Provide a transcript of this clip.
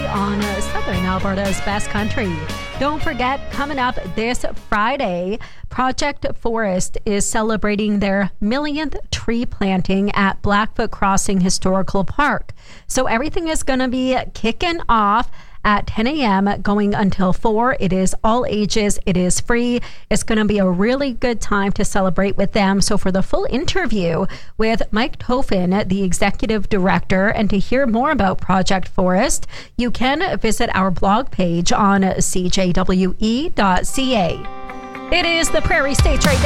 on Southern Alberta's Best Country. Don't forget, coming up this Friday, Project Forest is celebrating their millionth tree planting at Blackfoot Crossing Historical Park. So everything is going to be kicking off at 10 a.m. going until 4. It is all ages. It is free. It's going to be a really good time to celebrate with them. So for the full interview with Mike Tofin, the executive director, and to hear more about Project Forest, you can visit our blog page on cjwe.ca. It is the Prairie States right now.